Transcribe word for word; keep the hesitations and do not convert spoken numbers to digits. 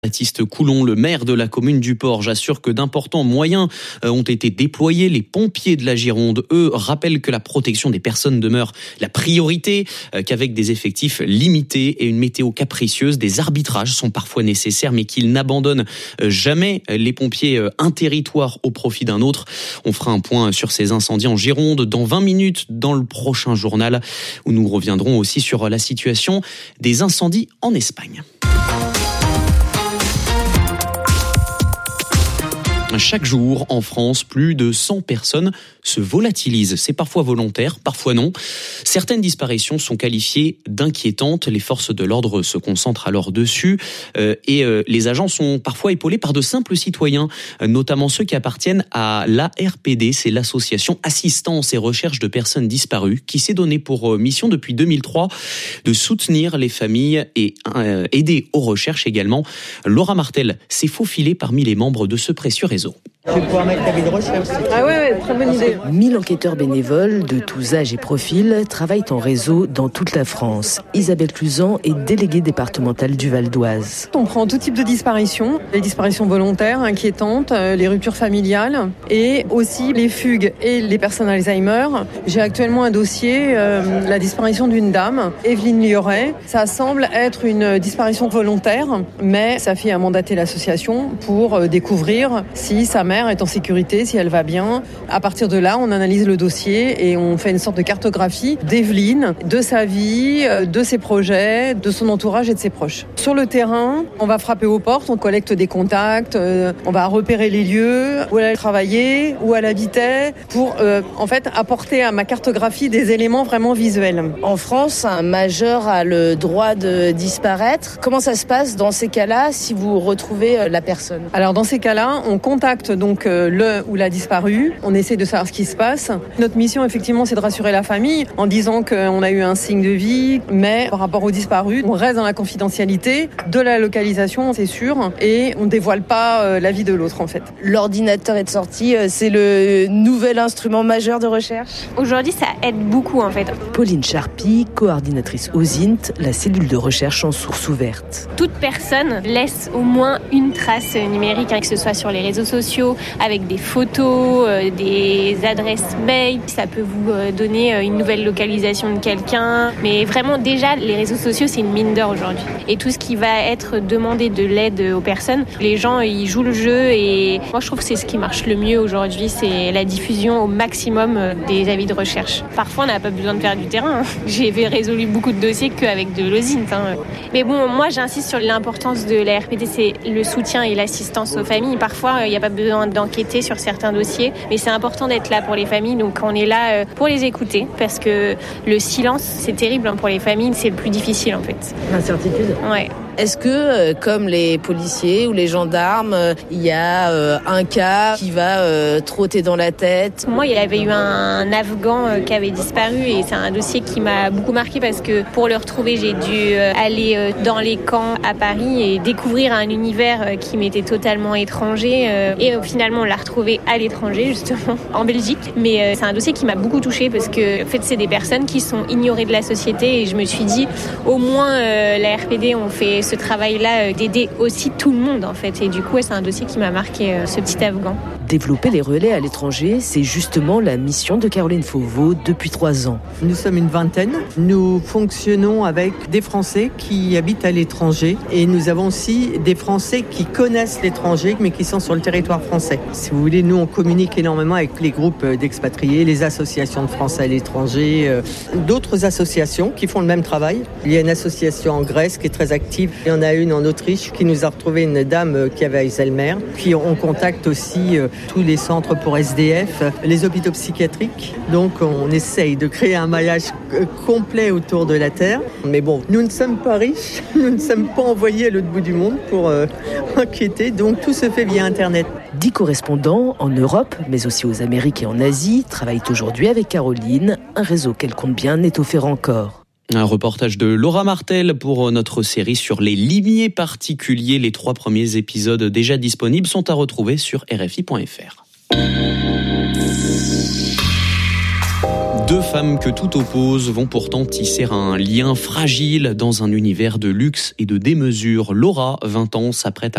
Baptiste Coulon, le maire de la commune du Porge, assure que d'importants moyens ont été déployés. Les pompiers de la Gironde, eux, rappellent que la protection des personnes demeure la priorité, qu'avec des effectifs limités et une météo capricieuse, des arbitrages sont parfois nécessaires, mais qu'ils n'abandonnent jamais les pompiers un territoire au profit d'un autre. On fera un point sur ces incendies en Gironde dans vingt minutes dans le prochain journal, où nous reviendrons aussi sur la situation des incendies en Espagne. Chaque jour, en France, plus de cent personnes se volatilisent. C'est parfois volontaire, parfois non. Certaines disparitions sont qualifiées d'inquiétantes. Les forces de l'ordre se concentrent alors dessus. Euh, et euh, les agents sont parfois épaulés par de simples citoyens, notamment ceux qui appartiennent à l'A R P D. C'est l'association Assistance et Recherche de Personnes Disparues, qui s'est donnée pour mission depuis deux mille trois de soutenir les familles et euh, aider aux recherches également. Laura Martel s'est faufilée parmi les membres de ce précieux réseau. Je vais pouvoir mettre l'avis de recherche. Ah ouais, ouais, très bonne idée. mille enquêteurs bénévoles de tous âges et profils travaillent en réseau dans toute la France. Isabelle Cluzan est déléguée départementale du Val d'Oise. On prend tout type de disparitions, les disparitions volontaires, inquiétantes, les ruptures familiales et aussi les fugues et les personnes Alzheimer. J'ai actuellement un dossier, euh, la disparition d'une dame, Evelyne Lioret. Ça semble être une disparition volontaire, mais sa fille a mandaté l'association pour euh, découvrir si sa mère est en sécurité, si elle va bien. À partir de là, on analyse le dossier et on fait une sorte de cartographie d'Evelyne, de sa vie, de ses projets, de son entourage et de ses proches. Sur le terrain, on va frapper aux portes, on collecte des contacts, euh, on va repérer les lieux où elle travaillait, où elle habitait, pour euh, en fait apporter à ma cartographie des éléments vraiment visuels. En France, un majeur a le droit de disparaître. Comment ça se passe dans ces cas-là si vous retrouvez la personne ? Alors dans ces cas-là, on contacte donc euh, le ou la disparue. On essaie de savoir ce qui se passe. Notre mission, effectivement, c'est de rassurer la famille en disant qu'on a eu un signe de vie, mais par rapport aux disparus, on reste dans la confidentialité de la localisation, c'est sûr, et on dévoile pas euh, la vie de l'autre, en fait. L'ordinateur est sorti, euh, c'est le nouvel instrument majeur de recherche. Aujourd'hui, ça aide beaucoup, en fait. Pauline Charpy, coordinatrice O S I N T, la cellule de recherche en source ouverte. Toute personne laisse au moins une trace numérique, hein, que ce soit sur les réseaux sociaux, avec des photos, euh, des adresses mail. Ça peut vous euh, donner euh, une nouvelle localisation de quelqu'un. Mais vraiment, déjà, les réseaux sociaux, c'est une mine d'or aujourd'hui. Et tout ce qui va être demandé de l'aide aux personnes, les gens, ils jouent le jeu. Et moi, je trouve que c'est ce qui marche le mieux aujourd'hui, c'est la diffusion au maximum des avis de recherche. Parfois, on n'a pas besoin de faire du terrain. J'ai résolu beaucoup de dossiers qu'avec de l'O S I N T. Mais bon, moi, j'insiste sur l'importance de la R P D, c'est le soutien et l'assistance aux familles. Parfois, il n'y a pas besoin d'enquêter sur certains dossiers, mais c'est important d'être là pour les familles, donc on est là pour les écouter, parce que le silence, c'est terrible pour les familles, c'est le plus difficile en fait. L'incertitude ? Ouais. Est-ce que, comme les policiers ou les gendarmes, il y a euh, un cas qui va euh, trotter dans la tête ? Moi, il y avait eu un Afghan euh, qui avait disparu et c'est un dossier qui m'a beaucoup marqué parce que pour le retrouver, j'ai dû euh, aller euh, dans les camps à Paris et découvrir un univers euh, qui m'était totalement étranger. Euh, et euh, finalement, on l'a retrouvé à l'étranger, justement, en Belgique. Mais euh, c'est un dossier qui m'a beaucoup touchée parce que, en fait, c'est des personnes qui sont ignorées de la société et je me suis dit, au moins, euh, la R P D, on fait ce travail-là d'aider aussi tout le monde en fait. Et du coup, ouais, c'est un dossier qui m'a marqué, euh, ce petit Afghan. Développer les relais à l'étranger, c'est justement la mission de Caroline Fauveau depuis trois ans. Nous sommes une vingtaine. Nous fonctionnons avec des Français qui habitent à l'étranger et nous avons aussi des Français qui connaissent l'étranger mais qui sont sur le territoire français. Si vous voulez, nous on communique énormément avec les groupes d'expatriés, les associations de Français à l'étranger, euh, d'autres associations qui font le même travail. Il y a une association en Grèce qui est très active. Il y en a une en Autriche qui nous a retrouvé une dame qui avait Alzheimer. Puis on contacte aussi euh, tous les centres pour S D F, les hôpitaux psychiatriques. Donc on essaye de créer un maillage complet autour de la Terre. Mais bon, nous ne sommes pas riches, nous ne sommes pas envoyés à l'autre bout du monde pour euh, enquêter. Donc tout se fait via Internet. Dix correspondants en Europe, mais aussi aux Amériques et en Asie, travaillent aujourd'hui avec Caroline, un réseau qu'elle compte bien étoffer encore. Un reportage de Laura Martel pour notre série sur les limiers particuliers. Les trois premiers épisodes déjà disponibles sont à retrouver sur R F I point F R. Deux femmes que tout oppose vont pourtant tisser un lien fragile dans un univers de luxe et de démesure. Laura, vingt ans, s'apprête à